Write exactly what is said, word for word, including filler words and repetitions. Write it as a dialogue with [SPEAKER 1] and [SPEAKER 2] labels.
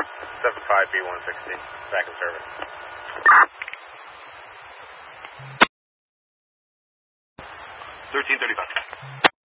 [SPEAKER 1] seven five B one sixty, back in service.
[SPEAKER 2] thirteen thirty-five.